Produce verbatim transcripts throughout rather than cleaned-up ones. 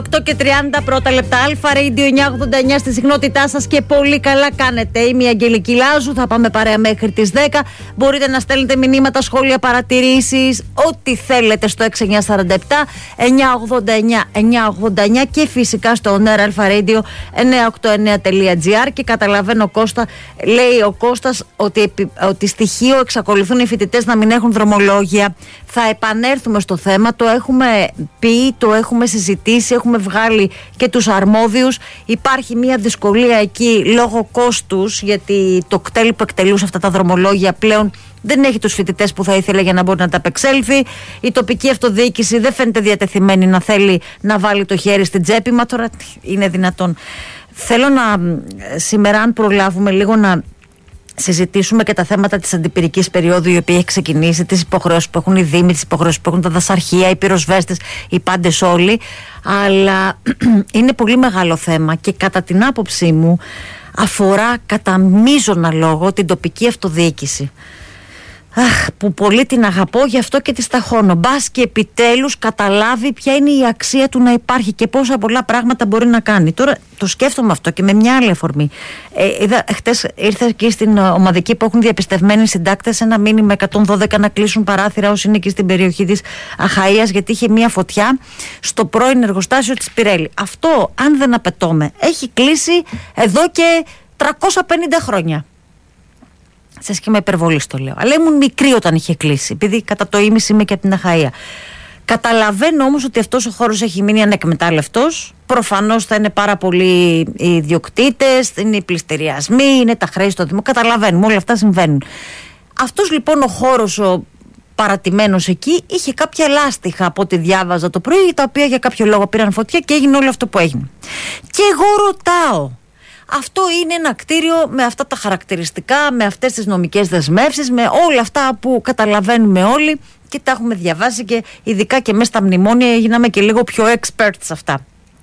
οκτώ και τριάντα πρώτα λεπτά. Αλφα Radio εννιακόσια ογδόντα εννιά στη συχνότητά σας και πολύ καλά κάνετε. Είμαι η Αγγελική Λάζου. Θα πάμε παρέα μέχρι τις δέκα. Μπορείτε να στέλνετε μηνύματα, σχόλια, παρατηρήσεις, ό,τι θέλετε στο έξι εννιά τέσσερα επτά εννιακόσια ογδόντα εννιά εννιακόσια ογδόντα εννιά και φυσικά στο On Air Αλφα Radio εννιακόσια ογδόντα εννιά τελεία τζι άρ. Και καταλαβαίνω, Κώστα, λέει ο Κώστας, ότι, ότι στοιχείο εξακολουθούν οι φοιτητές να μην έχουν δρομολόγια. Θα επανέλθουμε στο θέμα. Το έχουμε πει, το έχουμε συζητήσει, έχουμε βγάλει και τους αρμόδιους. Υπάρχει μια δυσκολία εκεί λόγω κόστους, γιατί το κτέλ που εκτελούσε αυτά τα δρομολόγια πλέον δεν έχει τους φοιτητές που θα ήθελε για να μπορεί να τα απεξέλθει. Η τοπική αυτοδιοίκηση δεν φαίνεται διατεθειμένη να θέλει να βάλει το χέρι στην τσέπη. Μα τώρα είναι δυνατόν? Θέλω να σήμερα, αν προλάβουμε, λίγο να συζητήσουμε και τα θέματα της αντιπυρικής περίοδου, η οποία έχει ξεκινήσει, τις υποχρεώσεις που έχουν οι δήμοι, τις υποχρεώσεις που έχουν τα δασαρχεία, οι πυροσβέστες, οι πάντες όλοι. Αλλά είναι πολύ μεγάλο θέμα και κατά την άποψή μου αφορά κατά μείζωνα λόγο την τοπική αυτοδιοίκηση. Αχ, που πολύ την αγαπώ, γι' αυτό και τη σταχώνω. Μπας και επιτέλους καταλάβει ποια είναι η αξία του να υπάρχει και πόσα πολλά πράγματα μπορεί να κάνει. Τώρα το σκέφτομαι αυτό και με μια άλλη αφορμή. Ε, είδα, χτες ήρθα εκεί στην ομαδική που έχουν διαπιστευμένοι συντάκτες ένα μήνυμα εκατόν δώδεκα να κλείσουν παράθυρα όσοι είναι εκεί στην περιοχή της Αχαΐας, γιατί είχε μια φωτιά στο πρώην εργοστάσιο της Πιρέλη. Αυτό, αν δεν απαιτώμε, έχει κλείσει εδώ και τριακόσια πενήντα χρόνια. Σε σχήμα υπερβολής το λέω. Αλλά ήμουν μικρή όταν είχε κλείσει, επειδή κατά το ίμιση είμαι και από την Αχαΐα. Καταλαβαίνω όμως ότι αυτός ο χώρος έχει μείνει ανεκμετάλλευτος. Προφανώς θα είναι πάρα πολλοί οι ιδιοκτήτες, είναι οι πληστηριασμοί, είναι τα χρέη στο Δήμο. Καταλαβαίνουμε, όλα αυτά συμβαίνουν. Αυτός λοιπόν ο χώρος, ο παρατημένος εκεί, είχε κάποια λάστιχα από ό,τι διάβαζα το πρωί, τα οποία για κάποιο λόγο πήραν φωτιά και έγινε όλο αυτό που έγινε. Και εγώ ρωτάω. Αυτό είναι ένα κτίριο με αυτά τα χαρακτηριστικά, με αυτές τις νομικές δεσμεύσεις, με όλα αυτά που καταλαβαίνουμε όλοι και τα έχουμε διαβάσει, και ειδικά και μέσα στα μνημόνια έγιναμε και λίγο πιο expert σε αυτά.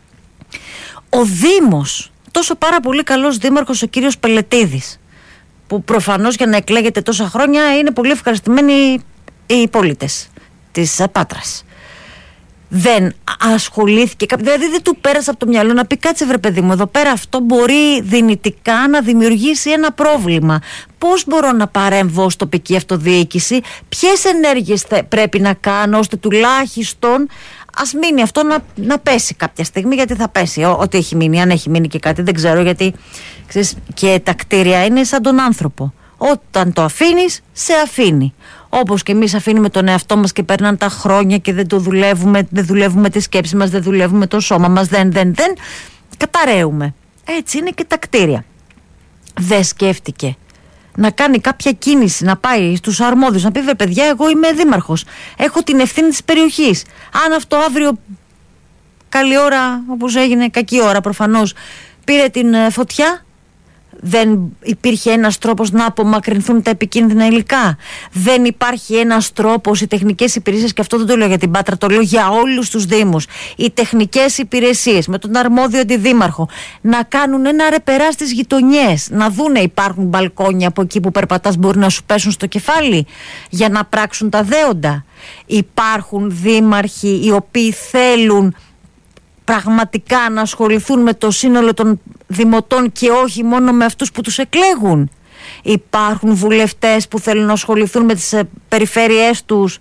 Ο Δήμος, τόσο πάρα πολύ καλός δήμαρχος ο κύριος Πελετίδης, που προφανώς για να εκλέγεται τόσα χρόνια είναι πολύ ευχαριστημένοι οι πολίτες της Πάτρας. Δεν ασχολήθηκε, δηλαδή δεν του πέρασε από το μυαλό να πει: κάτσε βρε παιδί μου, εδώ πέρα αυτό μπορεί δυνητικά να δημιουργήσει ένα πρόβλημα. Πώς μπορώ να παρέμβω ως τοπική αυτοδιοίκηση, ποιες ενέργειες πρέπει να κάνω ώστε τουλάχιστον ας μείνει αυτό να, να πέσει κάποια στιγμή, γιατί θα πέσει ό, ό,τι έχει μείνει, αν έχει μείνει και κάτι δεν ξέρω, γιατί ξέρεις, και τα κτίρια είναι σαν τον άνθρωπο. Όταν το αφήνεις, σε αφήνει. Όπως και εμείς αφήνουμε τον εαυτό μας και περνάνε τα χρόνια και δεν το δουλεύουμε, δεν δουλεύουμε τη σκέψη μας, δεν δουλεύουμε το σώμα μας, δεν, δεν, δεν, καταραίουμε. Έτσι είναι και τα κτίρια. Δεν σκέφτηκε να κάνει κάποια κίνηση, να πάει στους αρμόδιους, να πει: βε παιδιά, εγώ είμαι δήμαρχος, έχω την ευθύνη της περιοχής. Αν αυτό αύριο, καλή ώρα, όπως έγινε, κακή ώρα προφανώς, πήρε την φωτιά, δεν υπήρχε ένας τρόπος να απομακρυνθούν τα επικίνδυνα υλικά? Δεν υπάρχει ένας τρόπος οι τεχνικές υπηρεσίες, και αυτό δεν το λέω για την Πάτρα, το λέω για όλους τους δήμους, οι τεχνικές υπηρεσίες με τον αρμόδιο αντιδήμαρχο να κάνουν ένα ρεπερά στις γειτονιές, να δούνε υπάρχουν μπαλκόνια από εκεί που περπατάς μπορεί να σου πέσουν στο κεφάλι, για να πράξουν τα δέοντα? Υπάρχουν δήμαρχοι οι οποίοι θέλουν πραγματικά να ασχοληθούν με το σύνολο των δημοτών και όχι μόνο με αυτούς που τους εκλέγουν? Υπάρχουν βουλευτές που θέλουν να ασχοληθούν με τις περιφέρειές τους,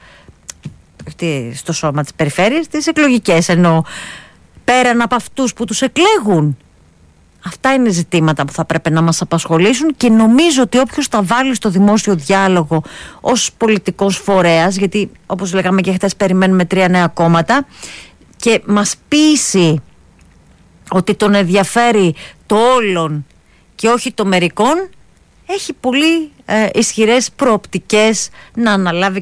στο σώμα της περιφέρειας, τις εκλογικές εννοώ, πέραν από αυτούς που τους εκλέγουν? Αυτά είναι ζητήματα που θα πρέπει να μας απασχολήσουν, και νομίζω ότι όποιος τα βάλει στο δημόσιο διάλογο ως πολιτικός φορέας, γιατί όπως λέγαμε και χθες περιμένουμε τρία νέα κόμματα, και μας πείσει ότι τον ενδιαφέρει το όλον και όχι το μερικών, έχει πολύ ε, ισχυρές προοπτικές να αναλάβει